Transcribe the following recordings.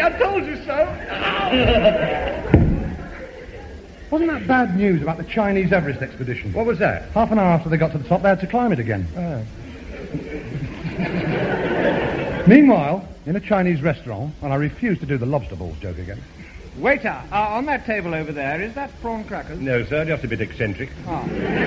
I told you so. Wasn't that bad news about the Chinese Everest expedition? What was that? Half an hour after they got to the top, they had to climb it again. Oh. Meanwhile, in a Chinese restaurant, and I refuse to do the lobster balls joke again. Waiter, on that table over there, is that prawn crackers? No, sir, just a bit eccentric. Ah.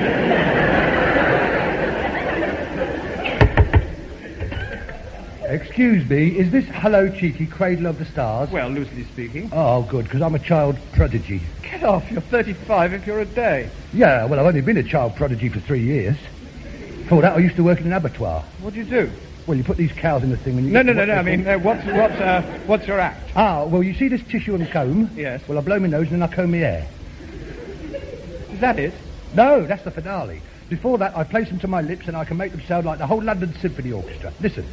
Excuse me, is this Hello Cheeky Cradle of the Stars? Well, loosely speaking. Oh, good, because I'm a child prodigy. Get off, you're 35 if you're a day. Yeah, well, I've only been a child prodigy for 3 years. Before that, I used to work in an abattoir. What do you do? Well, you put these cows in the thing and you... No, I mean, what's your act? Ah, well, you see this tissue and comb? Yes. Well, I blow my nose and then I comb my hair. Is that it? No, that's the finale. Before that, I place them to my lips and I can make them sound like the whole London Symphony Orchestra. Listen.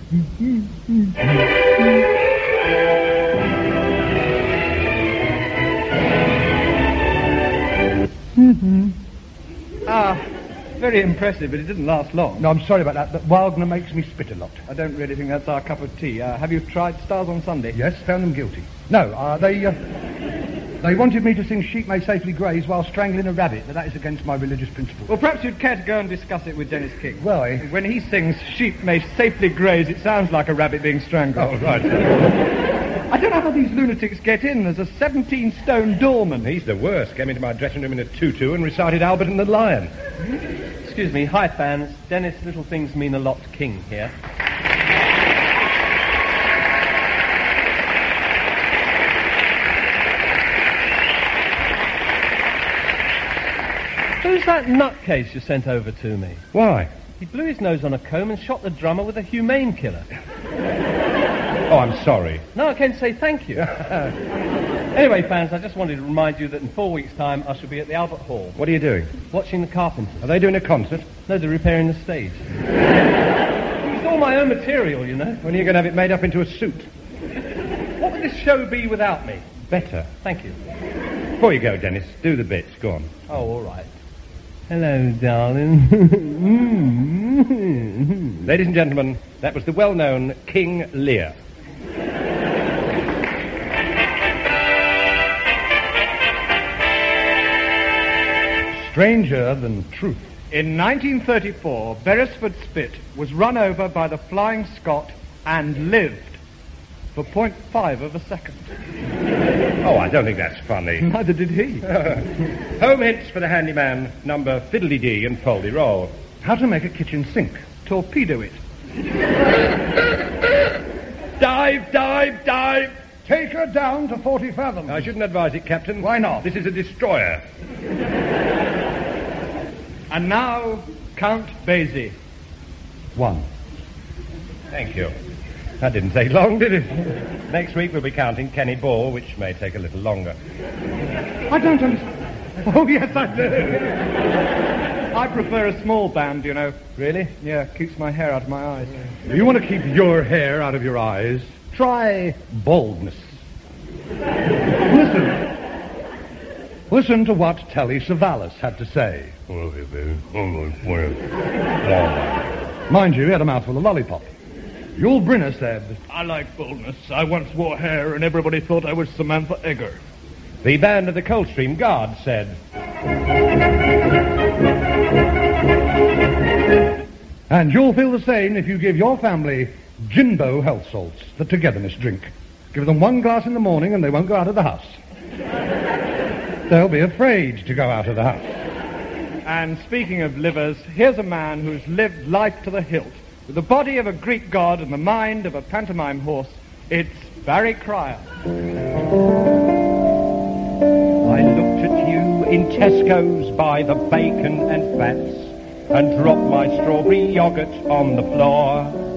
Very impressive, but it didn't last long. No, I'm sorry about that, but Wagner makes me spit a lot. I don't really think that's our cup of tea. Have you tried Stars on Sunday? Yes, found them guilty. No, they wanted me to sing Sheep May Safely Graze while strangling a rabbit, but that is against my religious principles. Well, perhaps you'd care to go and discuss it with Dennis King. Why? When he sings Sheep May Safely Graze, it sounds like a rabbit being strangled. Oh, right. I don't know how these lunatics get in. There's a 17-stone doorman. He's the worst. Came into my dressing room in a tutu and recited Albert and the Lion. Excuse me, hi fans. Dennis Little Things Mean a Lot King here. Who's that nutcase you sent over to me? Why? He blew his nose on a comb and shot the drummer with a humane killer. Oh, I'm sorry. No, I came to say thank you. Anyway, fans, I just wanted to remind you that in 4 weeks' time I shall be at the Albert Hall. What are you doing? Watching the Carpenters. Are they doing a concert? No, they're repairing the stage. It's all my own material, you know. When are you going to have it made up into a suit? What would this show be without me? Better. Thank you. Before you go, Dennis, do the bits. Go on. Oh, all right. Hello, darling. Ladies and gentlemen, that was the well-known King Lear. Stranger than truth. In 1934, Beresford Spit was run over by the Flying Scot and lived for 0.5 of a second. Oh, I don't think that's funny. Neither did he. Home hints for the handyman, number fiddly-dee and foldy-roll. How to make a kitchen sink. Torpedo it. Dive, dive, dive! Take her down to 40 fathoms. I shouldn't advise it, Captain. Why not? This is a destroyer. And now, Count Basie. 1. Thank you. That didn't take long, did it? Next week we'll be counting Kenny Ball, which may take a little longer. I don't understand. Oh, yes, I do. I prefer a small band, you know. Really? Yeah, keeps my hair out of my eyes. You want to keep your hair out of your eyes? Try baldness. Listen to what Telly Savalas had to say. Mind you, he had a mouthful of lollipop. Yul Brynner said, I like baldness. I once wore hair and everybody thought I was Samantha Egger. The band of the Coldstream Guard said, and you'll feel the same if you give your family Jimbo health salts, the togetherness drink. Give them 1 glass in the morning and they won't go out of the house. They'll be afraid to go out of the house. And speaking of livers, here's a man who's lived life to the hilt. With the body of a Greek god and the mind of a pantomime horse, it's Barry Cryer. I looked at you in Tesco's by the bacon and fats and dropped my strawberry yoghurt on the floor.